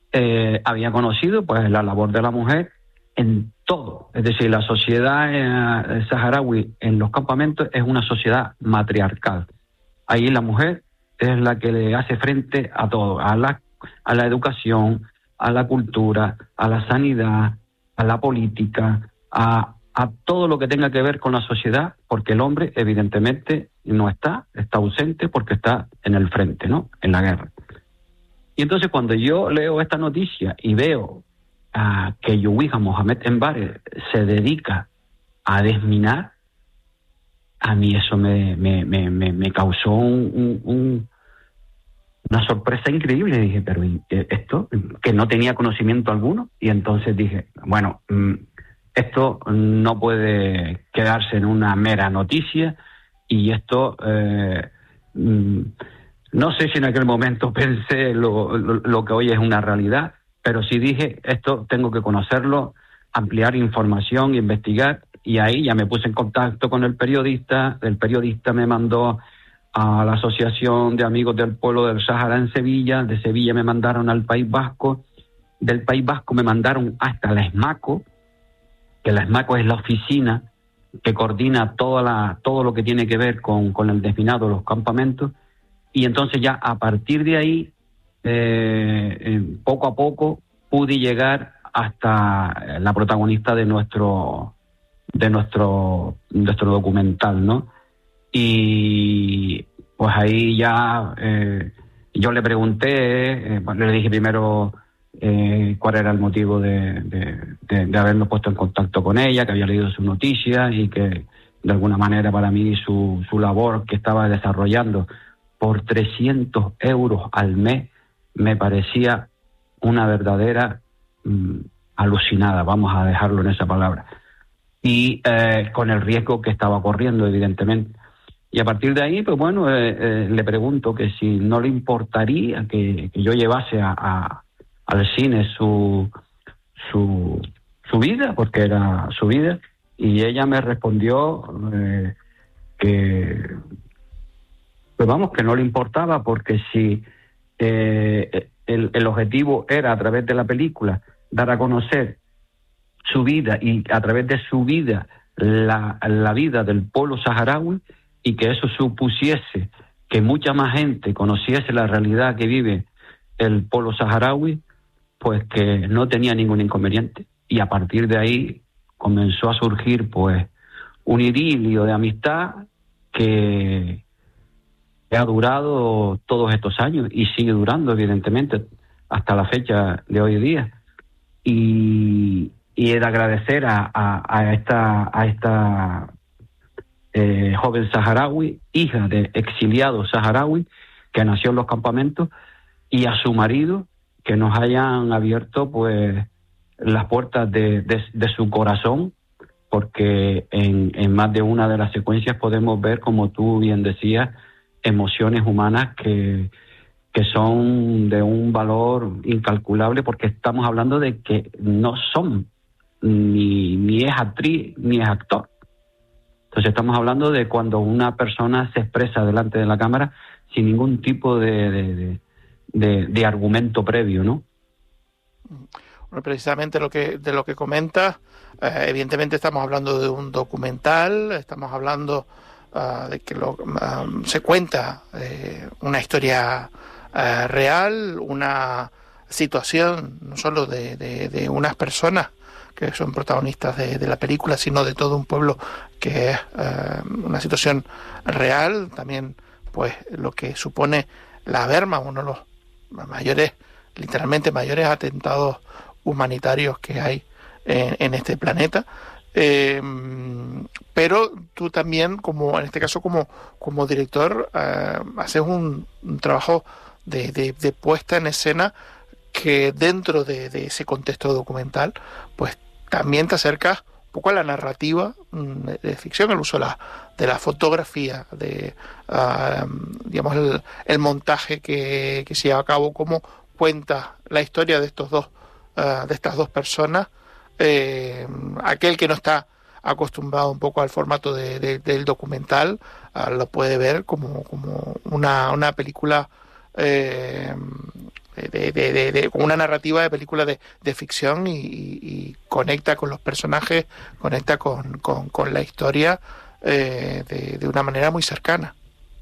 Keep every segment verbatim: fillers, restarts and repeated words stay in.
eh, había conocido pues la labor de la mujer en todo. Es decir, la sociedad eh, saharaui en los campamentos es una sociedad matriarcal. Ahí la mujer es la que le hace frente a todo, a la, a la educación, a la cultura, a la sanidad, a la política, a, a todo lo que tenga que ver con la sociedad, porque el hombre evidentemente no está, está ausente porque está en el frente, ¿no? En la guerra. Y entonces cuando yo leo esta noticia y veo uh, que Yuwija Mohamed Embare se dedica a desminar, a mí eso me, me, me, me, me causó un, un, un, una sorpresa increíble. Dije, pero esto, que no tenía conocimiento alguno. Y entonces dije, bueno, esto no puede quedarse en una mera noticia, y esto, eh, no sé si en aquel momento pensé lo, lo, lo que hoy es una realidad, pero sí dije, esto tengo que conocerlo, ampliar información, investigar. Y ahí ya me puse en contacto con el periodista, el periodista me mandó a la Asociación de Amigos del Pueblo del Sáhara en Sevilla, de Sevilla me mandaron al País Vasco, del País Vasco me mandaron hasta la ESMACO, que la ESMACO es la oficina que coordina toda la, todo lo que tiene que ver con, con el desminado de los campamentos, y entonces ya a partir de ahí, eh, eh, poco a poco, pude llegar hasta la protagonista de nuestro... de nuestro nuestro documental, ¿no? Y pues ahí ya eh, yo le pregunté, eh, bueno, le dije primero eh, cuál era el motivo de, de, de, de habernos puesto en contacto con ella, que había leído sus noticias y que de alguna manera para mí su, su labor que estaba desarrollando por trescientos euros al mes me parecía una verdadera mmm, alucinada, vamos a dejarlo en esa palabra. Y eh, con el riesgo que estaba corriendo, evidentemente. Y a partir de ahí, pues bueno, eh, eh, le pregunto que si no le importaría que, que yo llevase a, a, al cine su, su, su vida, porque era su vida, y ella me respondió eh, que, pues vamos, que no le importaba, porque si eh, el, el objetivo era, a través de la película, dar a conocer su vida y a través de su vida la, la vida del pueblo saharaui, y que eso supusiese que mucha más gente conociese la realidad que vive el pueblo saharaui, pues que no tenía ningún inconveniente. Y a partir de ahí comenzó a surgir pues un idilio de amistad que ha durado todos estos años y sigue durando evidentemente hasta la fecha de hoy día. Y y he de agradecer a, a, a esta a esta eh, joven saharaui, hija de exiliados saharaui que nació en los campamentos, y a su marido, que nos hayan abierto pues las puertas de, de, de su corazón, porque en, en más de una de las secuencias podemos ver, como tú bien decías, emociones humanas que que son de un valor incalculable, porque estamos hablando de que no son Ni, ni es actriz ni es actor. Entonces estamos hablando de cuando una persona se expresa delante de la cámara sin ningún tipo de, de, de, de, de argumento previo, ¿no? Bueno, precisamente lo que, de lo que comentas, eh, evidentemente estamos hablando de un documental, estamos hablando uh, de que lo, um, se cuenta eh, una historia uh, real, una situación no solo de, de, de unas personas que son protagonistas de, de la película, sino de todo un pueblo, que es eh, una situación real. También pues lo que supone la Berma, uno de los mayores, literalmente mayores atentados humanitarios que hay en, en este planeta. Eh, pero tú también, como en este caso como, como director, eh, haces un, un trabajo de, de, de puesta en escena que dentro de, de ese contexto documental, pues también te acercas un poco a la narrativa de, de ficción, el uso de la, de la fotografía, de uh, digamos el, el montaje que, que se lleva a cabo, cómo cuenta la historia de estos dos, uh, de estas dos personas. Eh, aquel que no está acostumbrado un poco al formato de, de, del documental uh, lo puede ver como, como una, una película eh, de, de, de, de una narrativa de película de, de ficción y, y, y conecta con los personajes, conecta con, con, con la historia eh, de, de una manera muy cercana.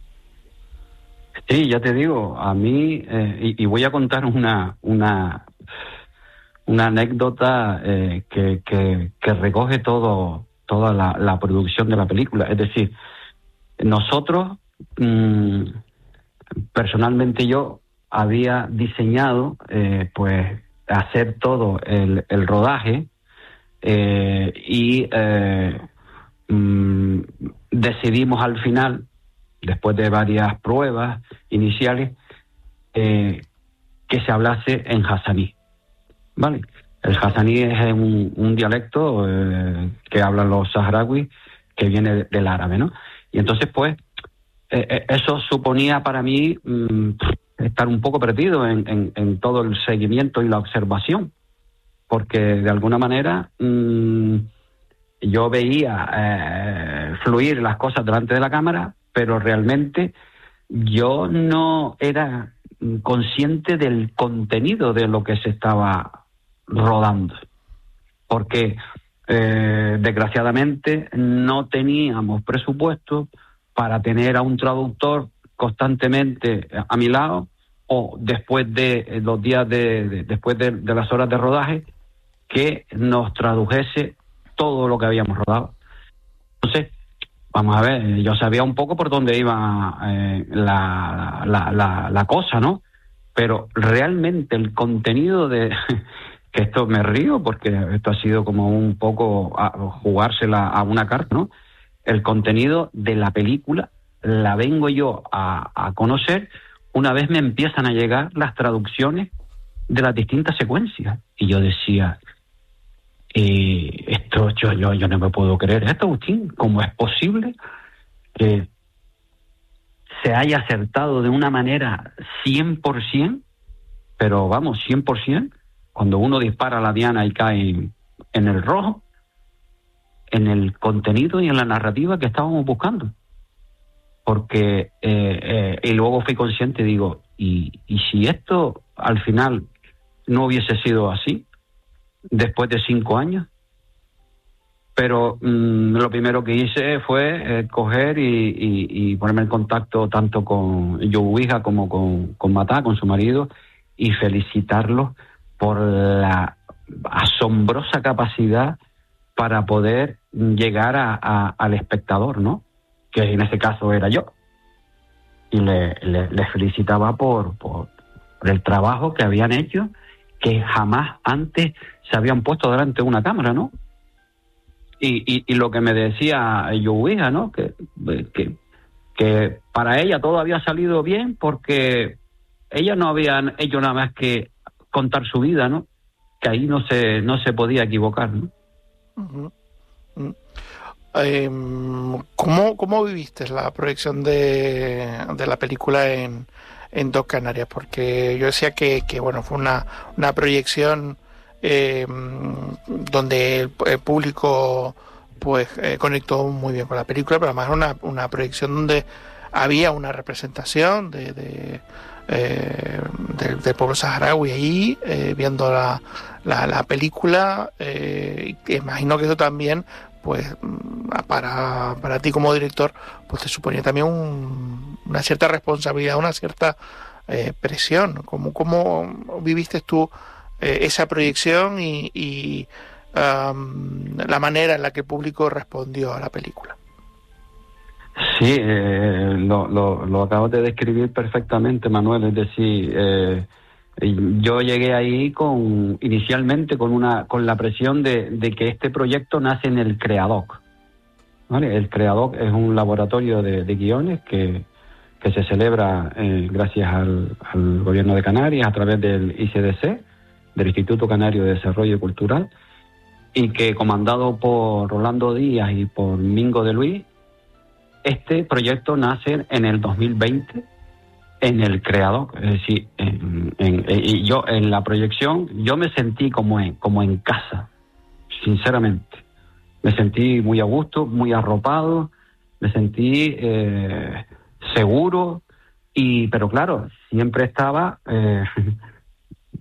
Sí, ya te digo, a mí, eh, y, y voy a contar una una, una anécdota eh, que, que, que recoge todo toda la, la producción de la película. Es decir, nosotros, mmm, personalmente yo, había diseñado, eh, pues, hacer todo el, el rodaje eh, y eh, mmm, decidimos al final, después de varias pruebas iniciales, eh, que se hablase en hasaní, ¿vale? El hasaní es un, un dialecto eh, que hablan los saharauis, que viene del árabe, ¿no? Y entonces, pues, eh, eso suponía para mí mmm, estar un poco perdido en, en, en todo el seguimiento y la observación, porque de alguna manera mmm, yo veía eh, fluir las cosas delante de la cámara, pero realmente yo no era consciente del contenido de lo que se estaba rodando, porque eh, desgraciadamente no teníamos presupuesto para tener a un traductor constantemente a mi lado, o después de los días de, de después de, de las horas de rodaje, que nos tradujese todo lo que habíamos rodado. Entonces, vamos a ver, yo sabía un poco por dónde iba eh, la, la, la, la cosa, ¿no? Pero realmente el contenido de... que esto me río porque esto ha sido como un poco a jugársela a una carta, ¿no? El contenido de la película la vengo yo a, a conocer una vez me empiezan a llegar las traducciones de las distintas secuencias. Y yo decía, eh, esto yo, yo, yo no me puedo creer esto, Agustín, ¿cómo es posible que se haya acertado de una manera cien por ciento, pero vamos, cien por ciento, cuando uno dispara a la diana y cae en, en el rojo, en el contenido y en la narrativa que estábamos buscando? Porque, eh, eh, y luego fui consciente, digo, y, y si esto al final no hubiese sido así, después de cinco años. Pero mmm, lo primero que hice fue eh, coger y, y, y ponerme en contacto tanto con Youija como con, con Matá, con su marido, y felicitarlos por la asombrosa capacidad para poder llegar a, a, al espectador, ¿no? Que en ese caso era yo. Y le, le, le felicitaba por, por, por el trabajo que habían hecho, que jamás antes se habían puesto delante de una cámara, ¿no? Y, y, y lo que me decía Youija, ¿no? Que, que, que para ella todo había salido bien porque ella no había hecho nada más que contar su vida, ¿no? Que ahí no se no se podía equivocar, ¿no? Uh-huh. Uh-huh. Eh, ¿cómo, ¿Cómo viviste la proyección de, de la película en, en Dos Canarias? Porque yo decía que, que bueno, fue una, una proyección eh, donde el, el público pues eh, conectó muy bien con la película, pero además una, una proyección donde había una representación de, de Eh, del, del pueblo saharaui ahí eh, viendo la, la, la película. Eh, imagino que eso también pues para, para ti como director pues te suponía también un, una cierta responsabilidad, una cierta eh, presión. ¿Cómo, cómo viviste tú eh, esa proyección y, y um, la manera en la que el público respondió a la película? Sí, eh, lo, lo, lo acabas de describir perfectamente, Manuel. Es decir, eh, yo llegué ahí con inicialmente con una con la presión de, de que este proyecto nace en el CREADOC, ¿vale? El CREADOC es un laboratorio de, de guiones que, que se celebra eh, gracias al, al Gobierno de Canarias a través del I C D C, del Instituto Canario de Desarrollo Cultural, y que, comandado por Rolando Díaz y por Mingo de Luis, este proyecto nace en el dos mil veinte en el CREADOC. Es decir, en, en, y yo en la proyección yo me sentí como en, como en casa, sinceramente. Me sentí muy a gusto, muy arropado, me sentí eh, seguro, y pero claro, siempre estaba eh,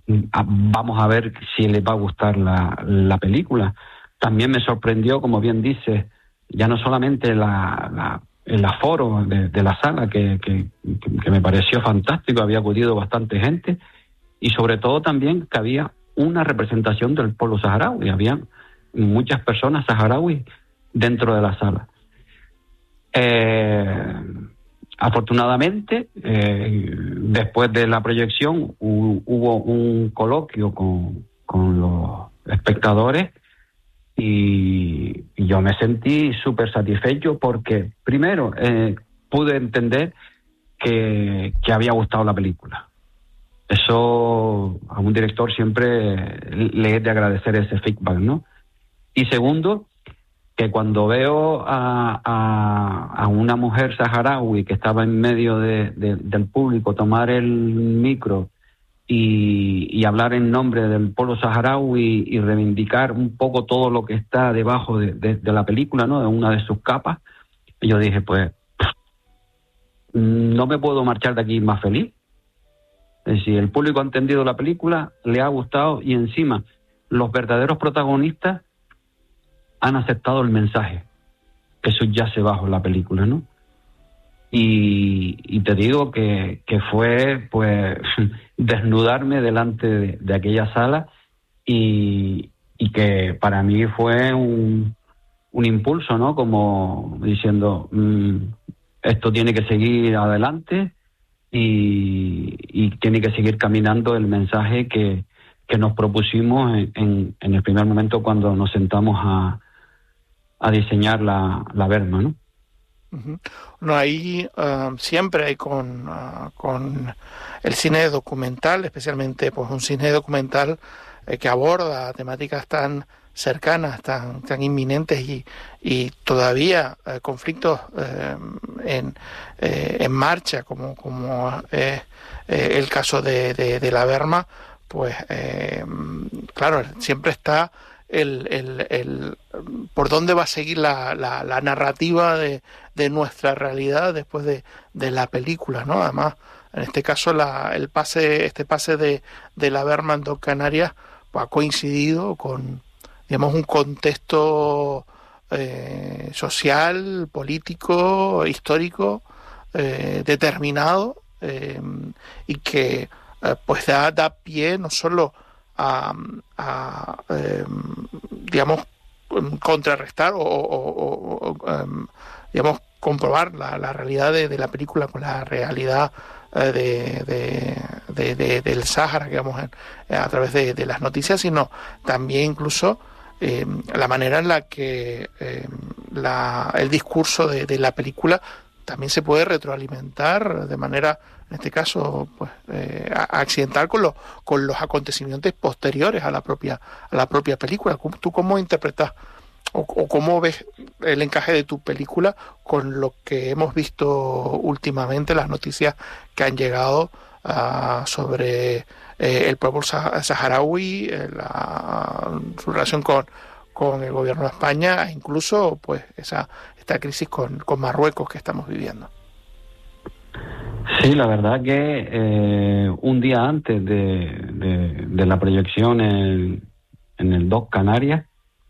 vamos a ver si les va a gustar la, la película. También me sorprendió, como bien dice, ya no solamente la, la, el aforo de, de la sala, que, que, que me pareció fantástico, había acudido bastante gente, y sobre todo también que había una representación del pueblo saharaui, había muchas personas saharauis dentro de la sala. Eh, afortunadamente, eh, después de la proyección hu- hubo un coloquio con, con los espectadores y, y yo me sentí súper satisfecho porque, primero, eh, pude entender que, que había gustado la película. Eso a un director siempre le es de agradecer ese feedback, ¿no? Y segundo, que cuando veo a, a, a una mujer saharaui que estaba en medio de, de, del público tomar el micro y, y hablar en nombre del pueblo saharaui y reivindicar un poco todo lo que está debajo de, de, de la película, ¿no? De una de sus capas, yo dije, pues, no me puedo marchar de aquí más feliz. Es decir, el público ha entendido la película, le ha gustado y encima los verdaderos protagonistas han aceptado el mensaje que subyace bajo la película, ¿no? Y, y te digo que, que fue, pues, desnudarme delante de, de aquella sala y, y que para mí fue un, un impulso, ¿no? Como diciendo, mmm, esto tiene que seguir adelante y, y tiene que seguir caminando el mensaje que, que nos propusimos en, en, en el primer momento cuando nos sentamos a a diseñar la, la Berma, ¿no? Uh-huh. No, ahí uh, siempre hay con, uh, con el cine documental, especialmente pues un cine documental eh, que aborda temáticas tan cercanas, tan, tan inminentes y, y todavía eh, conflictos eh, en, eh, en marcha, como, como eh, eh, el caso de, de, de la Berma, pues eh, claro, siempre está El, el, el por dónde va a seguir la, la, la narrativa de, de nuestra realidad después de, de la película, ¿no? Además, en este caso la, el pase, este pase de, de la Berma en Dos Canarias pues, ha coincidido con, digamos, un contexto eh, social, político, histórico eh, determinado eh, y que eh, pues da, da pie no solo a, a eh, digamos contrarrestar o, o, o, o um, digamos comprobar la, la realidad de, de la película con la realidad eh, de, de, de, de, del Sáhara, digamos, en, a través de, de las noticias, sino también incluso eh, la manera en la que eh, la, el discurso de, de la película también se puede retroalimentar de manera, en este caso, pues eh, accidental con los con los acontecimientos posteriores a la propia a la propia película. ¿Tú cómo interpretas o, o cómo ves el encaje de tu película con lo que hemos visto últimamente, las noticias que han llegado uh, sobre eh, el pueblo saharaui, eh, la, su relación con con el gobierno de España e incluso pues esa esta crisis con, con Marruecos que estamos viviendo? Sí, la verdad que eh, un día antes de, de, de la proyección en, en el Dos Canarias,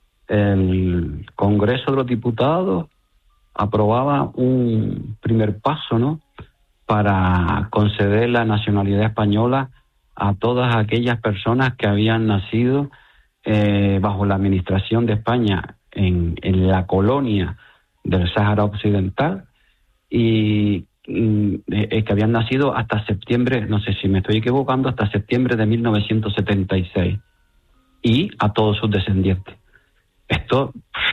el Congreso de los Diputados aprobaba un primer paso, ¿no?, para conceder la nacionalidad española a todas aquellas personas que habían nacido eh, bajo la administración de España en, en la colonia del Sáhara Occidental y eh, que habían nacido hasta septiembre, no sé si me estoy equivocando, hasta septiembre de mil novecientos setenta y seis, y a todos sus descendientes. Esto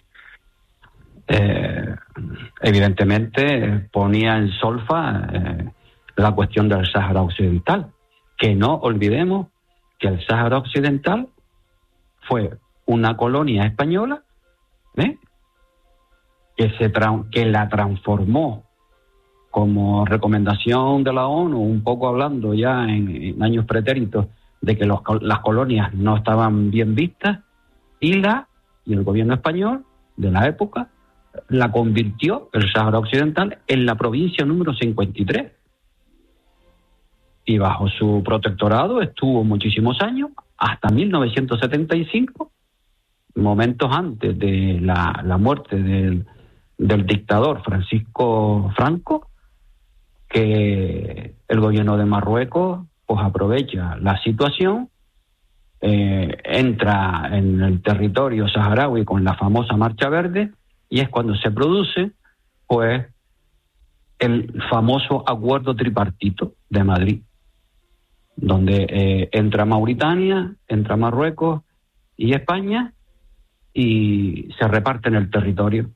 eh, evidentemente ponía en solfa eh, la cuestión del Sáhara Occidental, que no olvidemos que el Sáhara Occidental fue una colonia española ¿eh? que, se tra- que la transformó como recomendación de la ONU, un poco hablando ya en, en años pretéritos de que los, las colonias no estaban bien vistas, y la y el gobierno español de la época la convirtió, el Sáhara Occidental, en la provincia número cincuenta y tres. y bajo su protectorado estuvo muchísimos años, hasta mil novecientos setenta y cinco, momentos antes de la, la muerte del, del dictador Francisco Franco, que el gobierno de Marruecos pues aprovecha la situación, eh, entra en el territorio saharaui con la famosa Marcha Verde, y es cuando se produce pues el famoso acuerdo tripartito de Madrid, donde eh, entra Mauritania, entra Marruecos y España, y se reparten el territorio.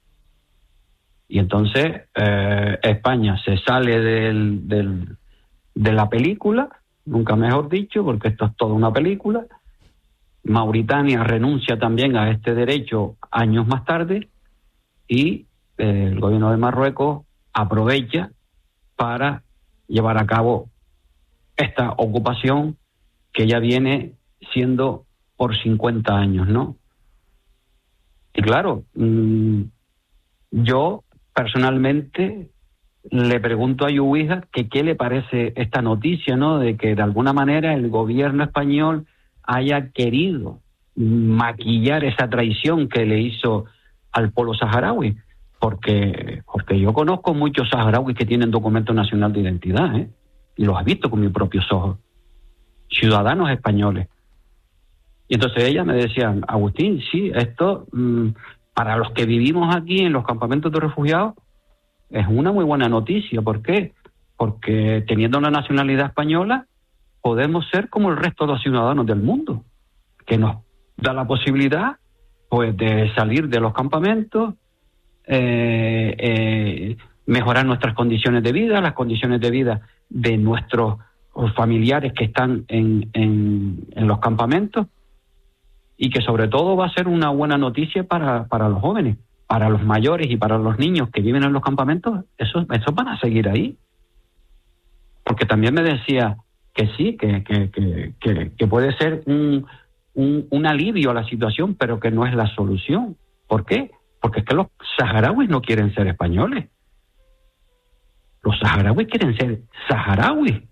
Y entonces eh, España se sale del, del, de la película, nunca mejor dicho, porque esto es toda una película. Mauritania renuncia también a este derecho años más tarde, y eh, el gobierno de Marruecos aprovecha para llevar a cabo esta ocupación que ya viene siendo por cincuenta años, ¿no? Y claro, mmm, yo personalmente le pregunto a Yubija que qué le parece esta noticia, ¿no? De que de alguna manera el gobierno español haya querido maquillar esa traición que le hizo al pueblo saharaui, porque porque yo conozco muchos saharauis que tienen documento nacional de identidad, ¿eh? Y los he visto con mis propios ojos, ciudadanos españoles. Y entonces ella me decía, Agustín, sí, esto mmm, para los que vivimos aquí en los campamentos de refugiados es una muy buena noticia. ¿Por qué? Porque teniendo una nacionalidad española podemos ser como el resto de los ciudadanos del mundo, que nos da la posibilidad pues de salir de los campamentos, eh, eh, mejorar nuestras condiciones de vida, las condiciones de vida de nuestros familiares que están en, en, en los campamentos, y que sobre todo va a ser una buena noticia para, para los jóvenes, para los mayores y para los niños que viven en los campamentos. Esos, esos van a seguir ahí. Porque también me decía que sí, que, que, que, que, que puede ser un, un, un alivio a la situación, pero que no es la solución. ¿Por qué? Porque es que los saharauis no quieren ser españoles. Los saharauis quieren ser saharauis.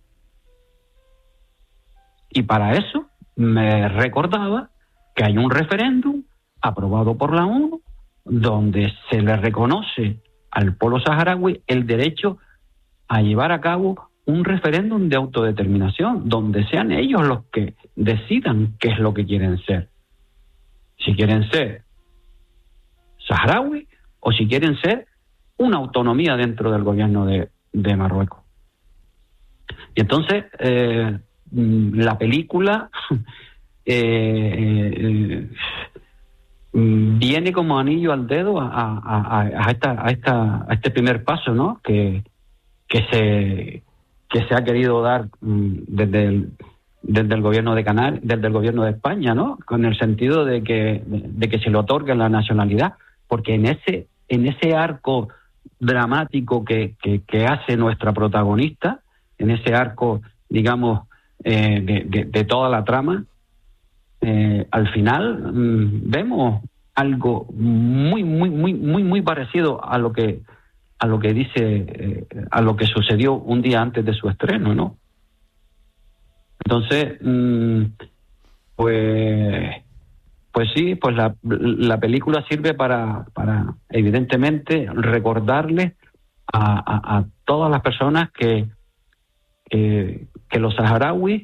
Y para eso me recordaba que hay un referéndum aprobado por la ONU donde se le reconoce al pueblo saharaui el derecho a llevar a cabo un referéndum de autodeterminación, donde sean ellos los que decidan qué es lo que quieren ser. Si quieren ser saharaui o si quieren ser una autonomía dentro del gobierno de, de Marruecos. Y entonces eh, la película eh, eh, viene como anillo al dedo a, a, a, a, esta, a, esta, a este primer paso, ¿no? Que, que se que se ha querido dar um, desde el desde el gobierno de Canarias, desde el gobierno de España, ¿no? Con el sentido de que de, de que se le otorgue la nacionalidad, porque en ese en ese arco dramático que, que, que hace nuestra protagonista, en ese arco, digamos, eh, de, de, de toda la trama, eh, al final mmm, vemos algo muy muy muy muy muy parecido a lo que a lo que dice eh, a lo que sucedió un día antes de su estreno, ¿no? Entonces mmm, pues pues sí, pues la, la película sirve para para evidentemente recordarle a, a, a todas las personas que que, que los saharauis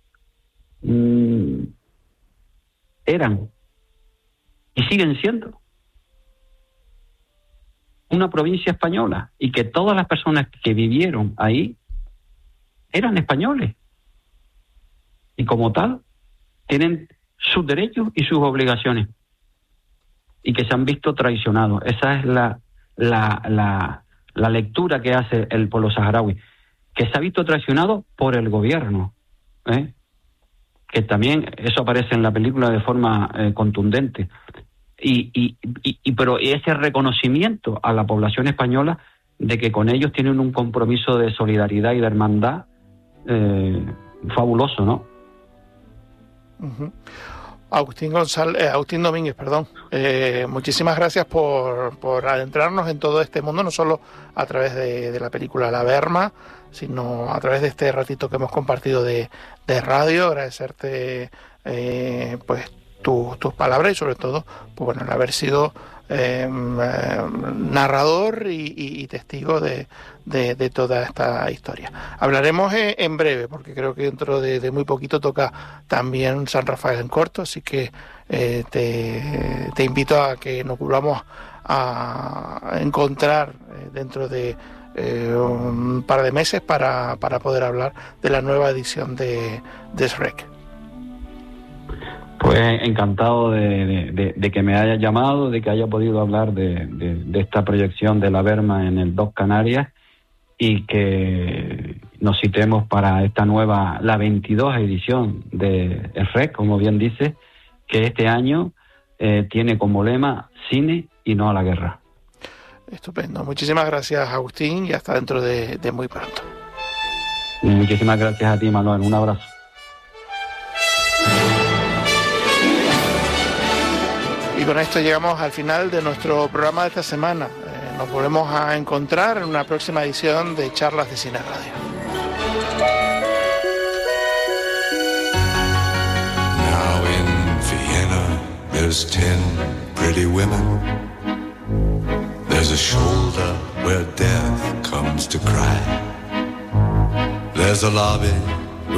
mmm, eran y siguen siendo una provincia española, y que todas las personas que vivieron ahí eran españoles, y como tal tienen sus derechos y sus obligaciones, y que se han visto traicionados. Esa es la la, la, la lectura que hace el pueblo saharaui, que se ha visto traicionado por el gobierno, ¿eh? Que también eso aparece en la película de forma eh, contundente. Y, y, y, y pero ese reconocimiento a la población española de que con ellos tienen un compromiso de solidaridad y de hermandad eh, fabuloso, ¿no? Uh-huh. Agustín González, eh, Agustín Domínguez, perdón. Eh, muchísimas gracias por, por adentrarnos en todo este mundo, no solo a través de, de la película La Berma, sino a través de este ratito que hemos compartido de, de radio. Agradecerte eh, pues tu, tus palabras y sobre todo pues bueno, el haber sido eh, narrador y, y, y testigo de, de, de toda esta historia. Hablaremos en, en breve, porque creo que dentro de, de muy poquito toca también San Rafael en corto, así que eh, te, te invito a que nos volvamos a encontrar eh, dentro de eh, un par de meses para, para poder hablar de la nueva edición de, de Shrek. Pues encantado de, de, de que me haya llamado, de que haya podido hablar de, de, de esta proyección de La Berma en el Doc Canarias y que nos citemos para esta nueva, la veintidós edición de Shrek, como bien dice, que este año eh, tiene como lema cine y no a la guerra. Estupendo. Muchísimas gracias, Agustín, y hasta dentro de, de muy pronto. Muchísimas gracias a ti, Manuel. Un abrazo. Y con esto llegamos al final de nuestro programa de esta semana. Eh, nos volvemos a encontrar en una próxima edición de Charlas de Cine Radio. Now in Vienna there's ten pretty women. There's a shoulder where death comes to cry. There's a lobby